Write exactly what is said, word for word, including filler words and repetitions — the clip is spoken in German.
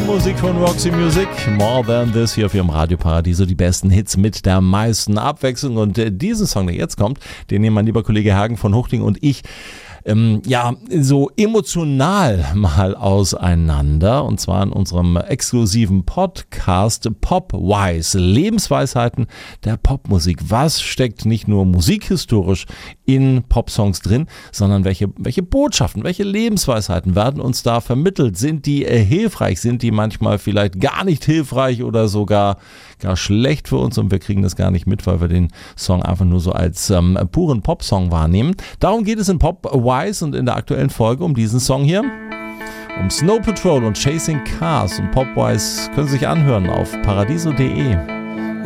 Musik von Roxy Music. More Than This hier auf ihrem Radio Paradiso. Die besten Hits mit der meisten Abwechslung. Und äh, diesen Song, der jetzt kommt, den nehmen mein lieber Kollege Hagen von Huchting und ich Ähm, ja, so emotional mal auseinander, und zwar in unserem exklusiven Podcast Popwise, Lebensweisheiten der Popmusik. Was steckt nicht nur musikhistorisch in Popsongs drin, sondern welche, welche Botschaften, welche Lebensweisheiten werden uns da vermittelt? Sind die äh, hilfreich? Sind die manchmal vielleicht gar nicht hilfreich oder sogar gar schlecht für uns und wir kriegen das gar nicht mit, weil wir den Song einfach nur so als ähm, puren Popsong wahrnehmen? Darum geht es in Popwise und in der aktuellen Folge um diesen Song hier, um Snow Patrol und Chasing Cars. Und Popwise können Sie sich anhören auf paradiso punkt de.